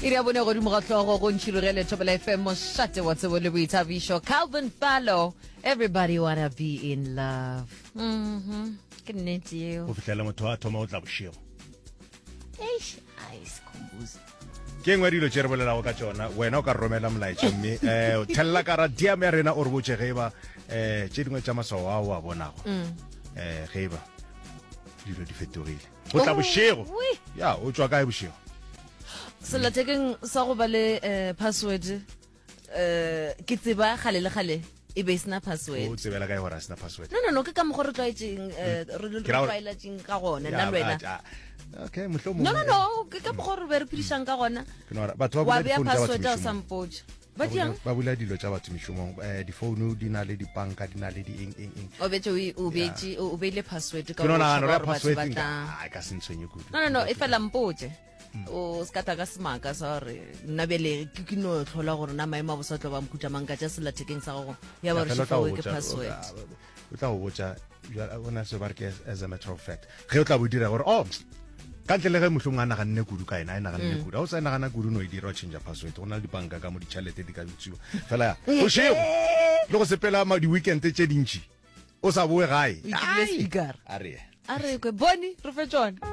Iri a bone go di mogatlogo go ntshirogele Thobela FM mo shate wa tsebo le boithabišo. Calvin Fallow, everybody wanna be in love. Ke nnete eo. Go fitlela motho a thoma o tla bošego. Eish, ice kombuza. Ke ngwe dilo tše re bolelago ka tšona wena o ka romela molaetša mme o thelela ka radiam ya rena o re botše ge ba tše dingwe tša maswao ao a bonago ge ba dilo di fetogile go tla bošego ya o tswa kae bošego Selathekeng sa go ba le password ke tseba gale le gale e be sena password o tsebela kae gore a sena password no ke ka mo gore tlwaetseng re tlwaeletseng ka gona nna le wena okay mohlomong no ke ka mo gore be re phedisang ka gona batho wa ba bea bula password ya difounu sampotša ba diang ba bula dilo tša batho mešomong difounu di na le dipanka di na le di eng o betse o beile password ka ke nona gore ya batho password ba ka tlang. ka se ntshwenye kudu No, e fela mpotse o skata ka semaka sa gore nna bele ke no tlhola gore na maemo a bosatlo ba mkhutla manka tša selathekeng sa go ya ba re shifawe ke password o tla go botša ona se ba re ke as a matter of fact ge o tla bo dira gore ka ntle le ge mohlong a naganne kudu ka ena a naganne kudu a o sa nagana kudu no e dira o change password go na le dibanka ka mo ditšhalete di ka utsiwa fela ya o shego le go sepela di-weekend tše dintši o sa boe gae speaker a re a re kwe boni re fetšone